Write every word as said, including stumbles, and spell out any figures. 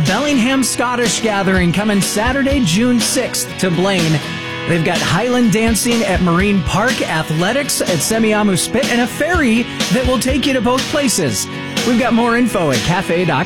Bellingham Scottish Gathering coming Saturday, June sixth to Blaine. They've got Highland dancing at Marine Park, athletics at Semiahmoo Spit, and a ferry that will take you to both places. We've got more info at cafe dot com.